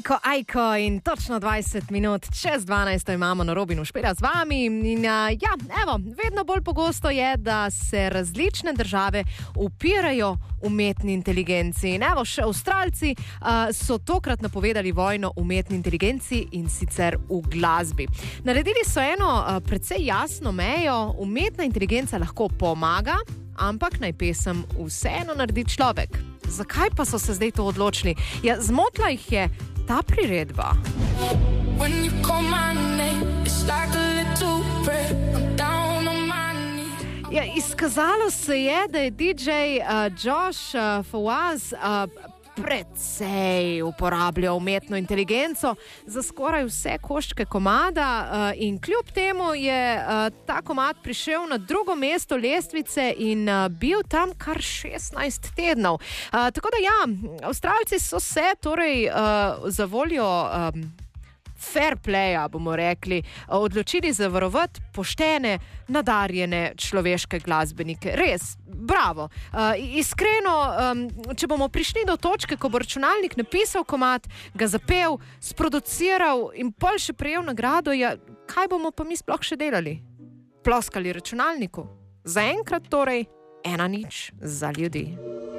Ajko in točno 20 minut čez 12 imamo na Robinu Špela z vami in vedno bolj pogosto je, da se različne države upirajo umetni inteligenci. In še Avstralci so tokrat napovedali vojno umetni inteligenci in sicer v glasbi. Naredili so eno precej jasno mejo, umetna inteligenca lahko pomaga, ampak naj pesem vseeno naredi človek. Zakaj pa so se zdaj to odločili? Ja, zmotila jih je ta priredba. Ja, izkazalo se je, da je DJ Josh Fawaz precej uporabljal umetno inteligenco za skoraj vse koščke komada in kljub temu je ta komad prišel na drugo mesto lestvice in bil tam kar 16 tednov. Tako da Avstralci so se torej za voljo fair playa, bomo rekli, odločili zavarovati poštene, nadarjene človeške glasbenike. Res, bravo. Iskreno, če bomo prišli do točke, ko bo računalnik napisal komad, ga zapel, sproduciral in pol še prejel nagrado, kaj bomo pa mi sploh še delali? Ploskali računalniku? Zaenkrat torej 1-0 za ljudi.